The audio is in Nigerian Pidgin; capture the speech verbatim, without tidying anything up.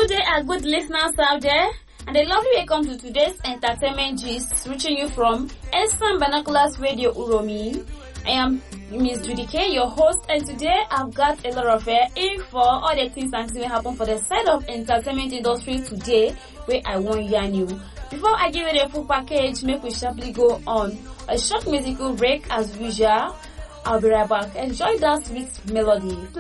day, a good listeners out there, and a lovely welcome to today's entertainment gist, reaching you from Eastern Binoculars Radio Uromi. I am Miss Judy K, your host, and today I've got a lot of uh, info, all the things that will happen for the side of entertainment industry today, where I want yarn you. Before I give you the full package, make we sharply go on a short musical break as usual. I'll be right back. Enjoy that sweet melody.